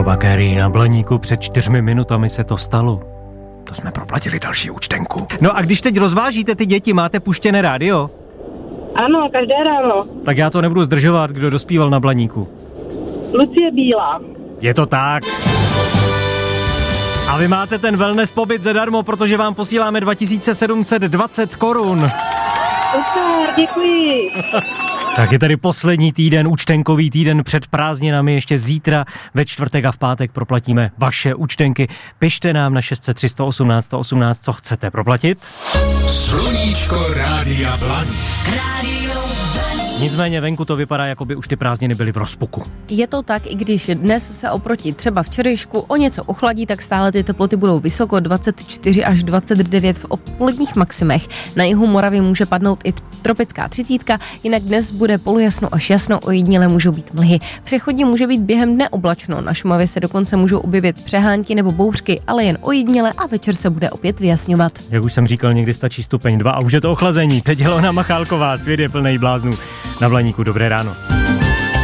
Mariah Carey na Blaníku, před 4 minutami se to stalo. To jsme proplatili další účtenku. No a když teď rozvážíte ty děti, máte puštěné rádio? Ano, každé ráno. Tak já to nebudu zdržovat, kdo dospíval na Blaníku. Lucie Bílá. Je to tak. A vy máte ten wellness pobyt zadarmo, protože vám posíláme 2720 korun. Super, děkuji. Tak je tady poslední týden, účtenkový týden před prázdninami, ještě zítra ve čtvrtek a v pátek proplatíme vaše účtenky. Pište nám na 600 318 118, co chcete proplatit. Sluníčko Rádia Blaník. Nicméně venku to vypadá, jako by už ty prázdniny byly v rozpuku. Je to tak, i když dnes se oproti třeba včerejšku o něco ochladí, tak stále ty teploty budou vysoko, 24 až 29 v odpoledních maximech. Na jihu Moravy může padnout i tropická 30, jinak dnes bude polojasno až jasno, ojediněle můžou být mlhy. Přechodně může být během dne oblačno, na Šumavě se dokonce můžou objevit přehánky nebo bouřky, ale jen ojediněle a večer se bude opět vyjasňovat. Jak už jsem říkal, někdy stačí stupeň 2 a už je to ochlazení. Teď Ilona Machálková, svět je plnej bláznů. Na Blaníku, dobré ráno.